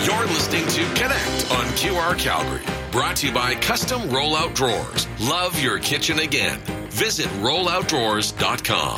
You're listening to Connect on QR Calgary. Brought to you by Custom Rollout Drawers. Love your kitchen again. Visit rolloutdrawers.com.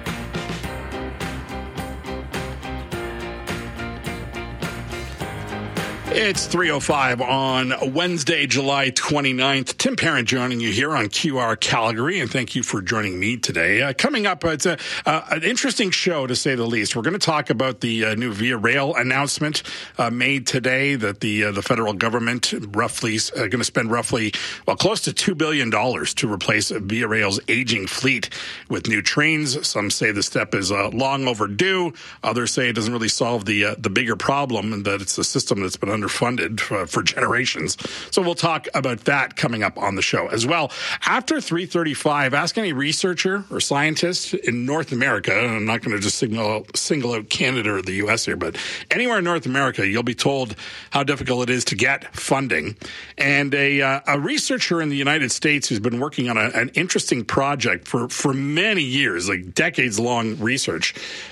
It's 3:05 on Wednesday, July 29th. Tim Parent joining you here on QR Calgary, and thank you for joining me today. Coming up, it's an interesting show, to say the least. We're going to talk about the new Via Rail announcement made today that the federal government roughly going to spend close to $2 billion to replace Via Rail's aging fleet with new trains. Some say the step is long overdue. Others say it doesn't really solve the bigger problem, and that it's a system that's been underfunded for generations. So we'll talk about that coming up on the show as well. After 3:35, ask any researcher or scientist in North America, and I'm not going to just single out Canada or the U.S. here, but anywhere in North America, you'll be told how difficult it is to get funding. And a researcher in the United States who's been working on an interesting project for many years, like decades-long research,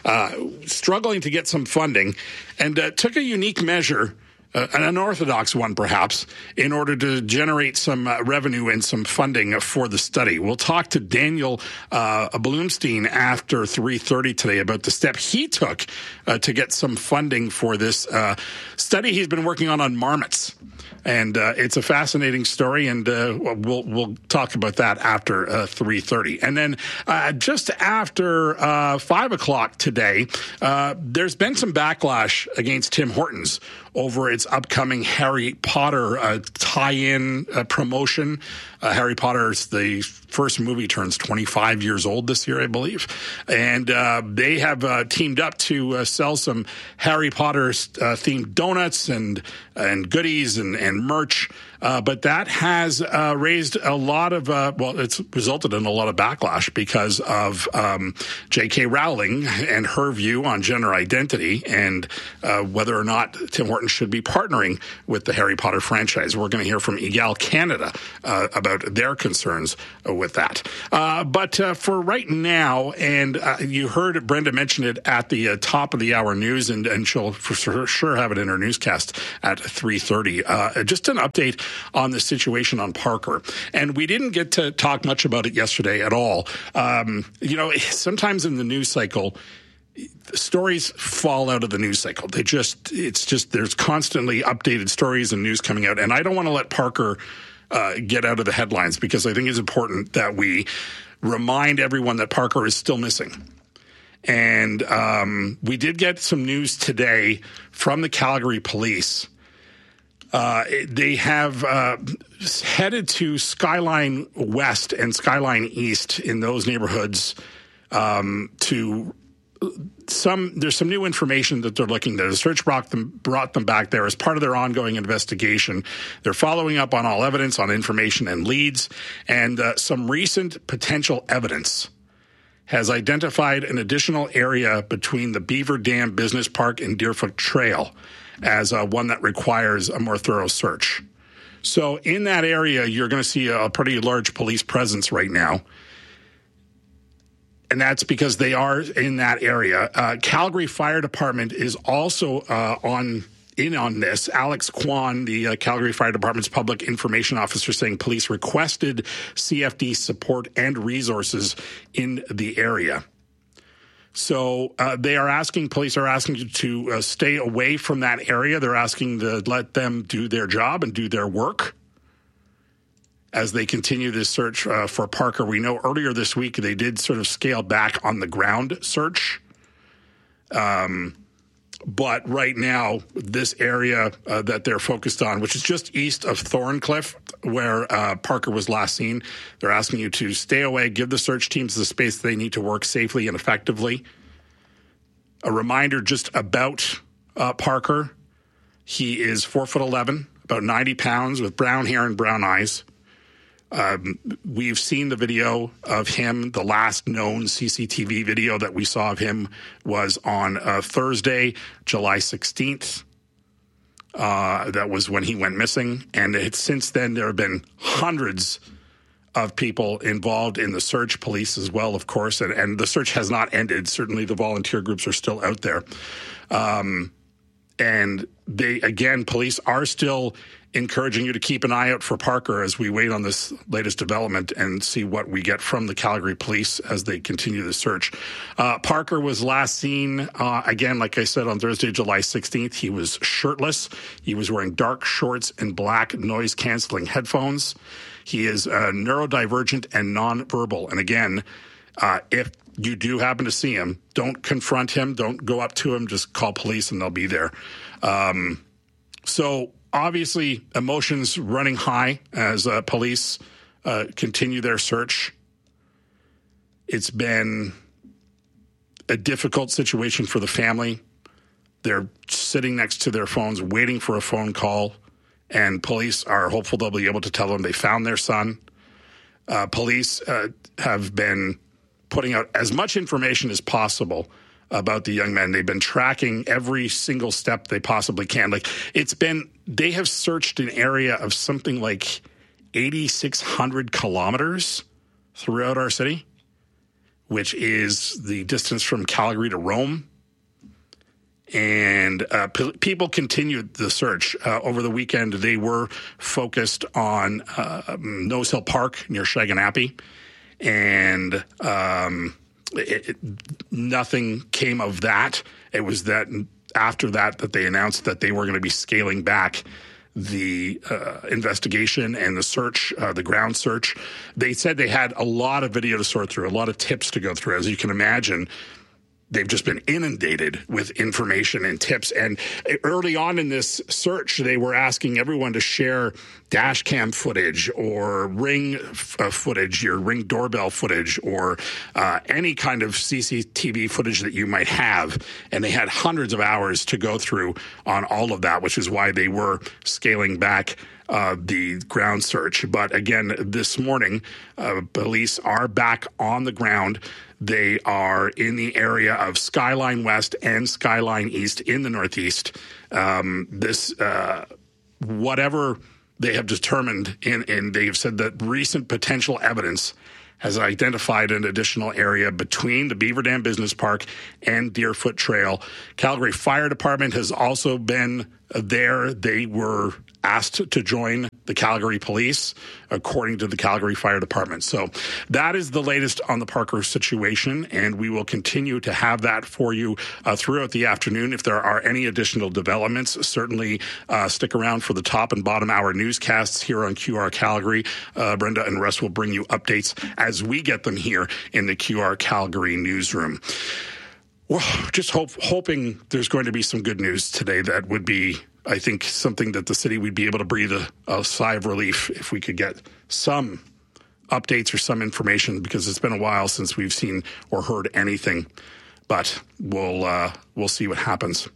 struggling to get some funding, and took a unique measure, an unorthodox one perhaps, in order to generate some revenue and some funding for the study. We'll talk to Daniel Bloomstein after 3:30 today about the step he took to get some funding for this study he's been working on marmots. And it's a fascinating story, and we'll talk about that after 3:30. And then just after 5 o'clock today, there's been some backlash against Tim Hortons over its upcoming Harry Potter tie-in promotion. Harry Potter's the first movie turns 25 years old this year, I believe. And they have teamed up to sell some Harry Potter themed donuts and goodies and merch. But that has raised a lot of, it's resulted in a lot of backlash because of J.K. Rowling and her view on gender identity and whether or not Tim Hortons should be partnering with the Harry Potter franchise. We're going to hear from Egal Canada about their concerns with that. But for right now, and you heard Brenda mention it at the top of the hour news, and she'll for sure have it in her newscast at 3:30. Just an update on the situation on Parker. And we didn't get to talk much about it yesterday at all. Sometimes in the news cycle, stories fall out of the news cycle. There's constantly updated stories and news coming out. And I don't want to let Parker get out of the headlines, because I think it's important that we remind everyone that Parker is still missing. And we did get some news today from the Calgary police. They have headed to Skyline West and Skyline East in those neighborhoods there's some new information that they're looking at. The search brought them back there as part of their ongoing investigation. They're following up on all evidence, on information and leads, and some recent potential evidence has identified an additional area between the Beaver Dam Business Park and Deerfoot Trail as one that requires a more thorough search. So in that area, you're going to see a pretty large police presence right now. And that's because they are in that area. Calgary Fire Department is also on this. Alex Kwan, the Calgary Fire Department's public information officer, saying police requested CFD support and resources in the area. So police are asking you to stay away from that area. They're asking to let them do their job and do their work as they continue this search for Parker. We know earlier this week they did sort of scale back on the ground search. But right now, this area that they're focused on, which is just east of Thorncliffe, where Parker was last seen, they're asking you to stay away, give the search teams the space they need to work safely and effectively. A reminder just about Parker. He is 4'11", about 90 pounds, with brown hair and brown eyes. We've seen the video of him. The last known CCTV video that we saw of him was on Thursday, July 16th. That was when he went missing. And since then, there have been hundreds of people involved in the search, police as well, of course. And the search has not ended. Certainly the volunteer groups are still out there. And police are still encouraging you to keep an eye out for Parker as we wait on this latest development and see what we get from the Calgary police as they continue the search. Parker was last seen, again, like I said, on Thursday, July 16th. He was shirtless. He was wearing dark shorts and black noise-canceling headphones. He is neurodivergent and nonverbal. And again, if you do happen to see him, don't confront him. Don't go up to him. Just call police and they'll be there. So obviously, emotions running high as police continue their search. It's been a difficult situation for the family. They're sitting next to their phones, waiting for a phone call, and police are hopeful they'll be able to tell them they found their son. Police have been putting out as much information as possible about the young men. They've been tracking every single step they possibly can. They have searched an area of something like 8,600 kilometers throughout our city, which is the distance from Calgary to Rome. And people continued the search. Over the weekend, they were focused on Nose Hill Park near Shaganappi. And nothing came of that. It was that after that they announced that they were going to be scaling back the investigation and the search, the ground search. They said they had a lot of video to sort through, a lot of tips to go through. As you can imagine, they've just been inundated with information and tips. And early on in this search, they were asking everyone to share dash cam footage or ring footage, your ring doorbell footage, or any kind of CCTV footage that you might have. And they had hundreds of hours to go through on all of that, which is why they were scaling back the ground search. But again, this morning, police are back on the ground. They are in the area of Skyline West and Skyline East in the Northeast. Whatever they have determined, and they have said that recent potential evidence has identified an additional area between the Beaver Dam Business Park and Deerfoot Trail. Calgary Fire Department has also been there. They were asked to join the Calgary Police, according to the Calgary Fire Department. So that is the latest on the Parker situation, and we will continue to have that for you throughout the afternoon. If there are any additional developments, certainly stick around for the top and bottom hour newscasts here on QR Calgary. Brenda and Russ will bring you updates as we get them here in the QR Calgary newsroom. Well, just hoping there's going to be some good news today. That would be, I think, something that the city would be able to breathe a sigh of relief if we could get some updates or some information, because it's been a while since we've seen or heard anything. But we'll see what happens.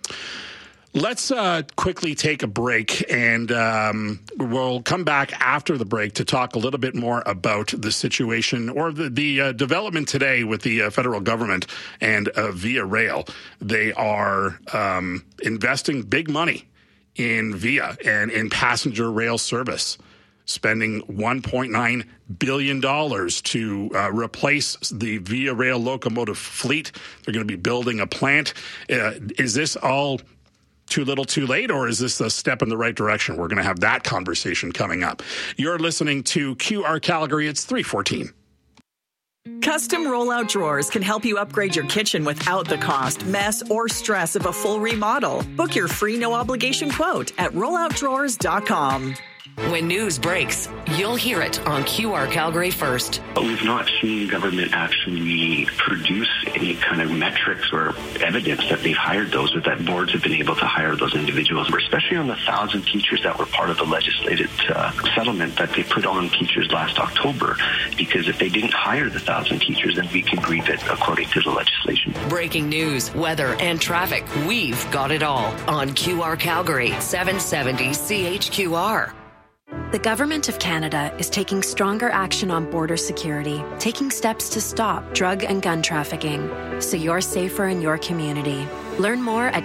Let's quickly take a break, and we'll come back after the break to talk a little bit more about the situation or the development today with the federal government and Via Rail. They are investing big money in Via and in passenger rail service, spending $1.9 billion to replace the Via Rail locomotive fleet. They're going to be building a plant. Is this all too little, too late, or is this a step in the right direction? We're going to have that conversation coming up. You're listening to QR Calgary. It's 3:14. Custom rollout drawers can help you upgrade your kitchen without the cost, mess, or stress of a full remodel. Book your free no-obligation quote at rolloutdrawers.com. When news breaks, you'll hear it on QR Calgary first. But we've not seen government actually produce any kind of metrics or evidence that they've hired those, or that boards have been able to hire those individuals, especially on the 1,000 teachers that were part of the legislated settlement that they put on teachers last October. Because if they didn't hire the 1,000 teachers, then we can grieve it according to the legislation. Breaking news, weather, and traffic. We've got it all on QR Calgary, 770 CHQR. The Government of Canada is taking stronger action on border security, taking steps to stop drug and gun trafficking, so you're safer in your community. Learn more at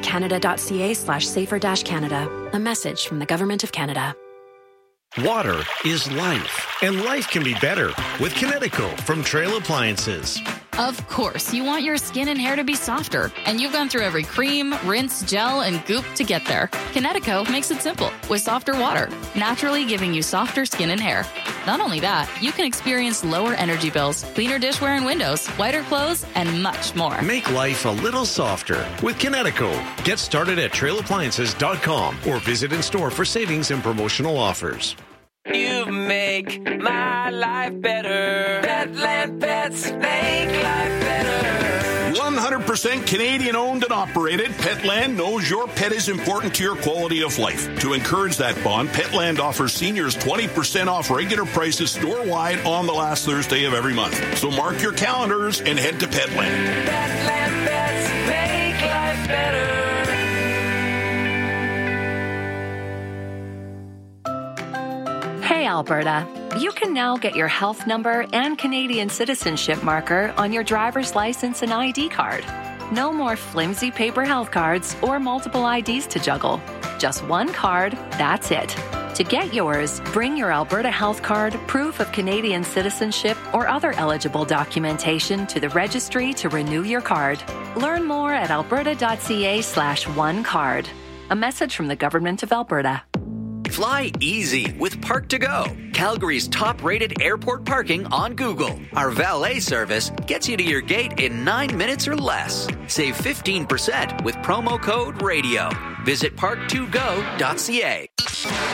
canada.ca/safer-canada. A message from the Government of Canada. Water is life, and life can be better with Kinetico from Trail Appliances. Of course, you want your skin and hair to be softer, and you've gone through every cream, rinse, gel, and goop to get there. Kinetico makes it simple with softer water, naturally giving you softer skin and hair. Not only that, you can experience lower energy bills, cleaner dishware and windows, whiter clothes, and much more. Make life a little softer with Kinetico. Get started at trailappliances.com or visit in store for savings and promotional offers. You make my life better. Petland Pets make life better. 100% Canadian owned and operated, Petland knows your pet is important to your quality of life. To encourage that bond, Petland offers seniors 20% off regular prices store-wide on the last Thursday of every month. So mark your calendars and head to Petland. Petland Pets make life better. Hey, Alberta. You can now get your health number and Canadian citizenship marker on your driver's license and ID card. No more flimsy paper health cards or multiple IDs to juggle. Just one card, that's it. To get yours, bring your Alberta Health Card, proof of Canadian citizenship, or other eligible documentation to the registry to renew your card. Learn more at alberta.ca/onecard. A message from the Government of Alberta. Fly easy with Park2Go, Calgary's top-rated airport parking on Google. Our valet service gets you to your gate in 9 minutes or less. Save 15% with promo code RADIO. Visit park2go.ca.